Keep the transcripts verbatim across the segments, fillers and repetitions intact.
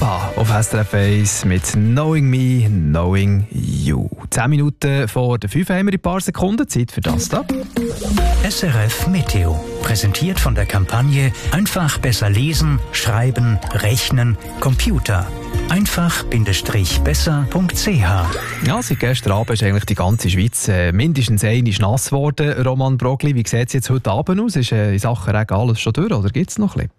ABBA auf S R F eins mit «Knowing Me, Knowing You». Zehn Minuten vor der fünf haben wir ein paar Sekunden Zeit für das da. S R F Meteo, präsentiert von der Kampagne «Einfach besser lesen, schreiben, rechnen, Computer». einfach-besser punkt c h. Ja, seit gestern Abend ist eigentlich die ganze Schweiz äh, mindestens einmal nass geworden. Roman Brogli, wie sieht es jetzt heute Abend aus? Ist äh, in Sachen Regen alles schon durch oder gibt es noch ein bisschen?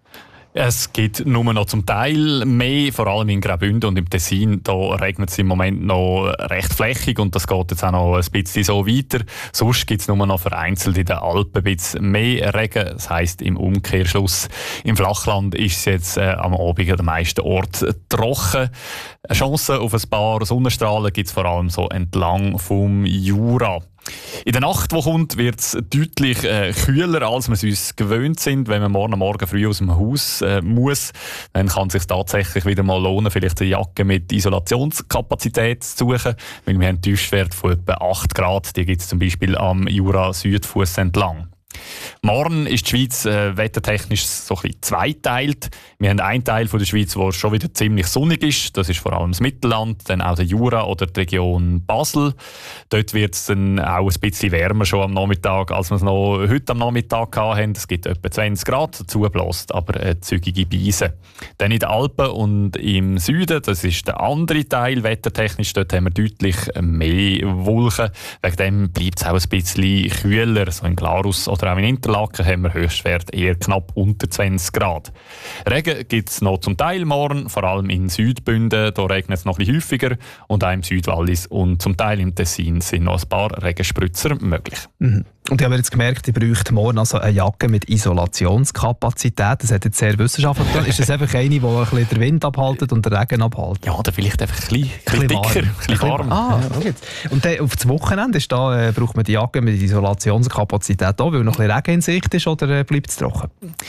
Es gibt nur noch zum Teil mehr, vor allem in Graubünden und im Tessin. Da regnet es im Moment noch recht flächig und das geht jetzt auch noch ein bisschen so weiter. Sonst gibt es nur noch vereinzelt in den Alpen ein bisschen mehr Regen. Das heisst im Umkehrschluss, im Flachland ist es jetzt äh, am Abend an den meisten Orten trocken. Eine Chance auf ein paar Sonnenstrahlen gibt es vor allem so entlang vom Jura. In der Nacht, die kommt, wird es deutlich äh, kühler, als wir es uns gewöhnt sind. Wenn man morgen Morgen früh aus dem Haus äh, muss, dann kann es sich tatsächlich wieder mal lohnen, vielleicht eine Jacke mit Isolationskapazität zu suchen, weil wir haben Tiefstwerte von etwa acht Grad. Die gibt es zum Beispiel am Jura-Südfuss entlang. Morgen ist die Schweiz äh, wettertechnisch so ein bisschen zweiteilt. Wir haben einen Teil von der Schweiz, der schon wieder ziemlich sonnig ist. Das ist vor allem das Mittelland, dann auch der Jura oder die Region Basel. Dort wird es dann auch ein bisschen wärmer schon am Nachmittag, als wir es noch heute am Nachmittag hatten. Es gibt etwa zwanzig Grad, dazu bläst aber eine zügige Beise. Dann in den Alpen und im Süden, das ist der andere Teil wettertechnisch, dort haben wir deutlich mehr Wolken. Wegen dem bleibt es auch ein bisschen kühler, so in Glarus oder auch in Interlaken haben wir Höchstwert eher knapp unter zwanzig Grad. Regen gibt es noch zum Teil morgen, vor allem in Südbünden, da regnet es noch ein bisschen häufiger und auch im Südwallis und zum Teil im Tessin sind noch ein paar Regenspritzer möglich. Mhm. Und ich habe jetzt gemerkt, ich bräuchte morgen also eine Jacke mit Isolationskapazität. Das hat jetzt sehr wissenschaftlich getan. Ist das einfach eine, die ein bisschen den Wind abhaltet und den Regen abhaltet? Ja, oder vielleicht einfach ein bisschen, ein bisschen dicker, ein bisschen warm. Ah, okay. Und dann auf das Wochenende ist da, äh, braucht man die Jacke mit Isolationskapazität auch, weil noch ein bisschen Regen in Sicht ist, oder äh, bleibt es trocken?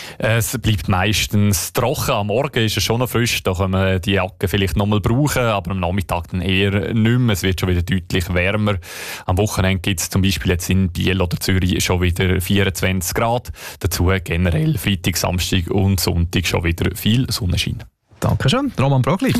Es bleibt meistens trocken. Am Morgen ist es schon noch frisch, da können wir die Jacke vielleicht noch mal brauchen, aber am Nachmittag dann eher nicht mehr. Es wird schon wieder deutlich wärmer. Am Wochenende gibt es zum Beispiel jetzt in Biel oder Zürich schon wieder vierundzwanzig Grad. Dazu generell Freitag, Samstag und Sonntag schon wieder viel Sonnenschein. Dankeschön, Roman Brogli.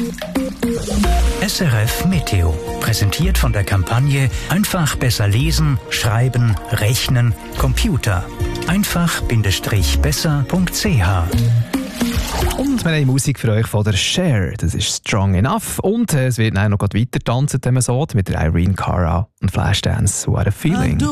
S R F Meteo, präsentiert von der Kampagne «Einfach besser lesen, schreiben, rechnen, Computer». einfach-besser punkt c h. Und wir haben Musik für euch von der Cher. Das ist «Strong Enough». Und äh, es wird noch weiter tanzen, wenn man so mit der Irene Cara und Flashdance «What a Feeling».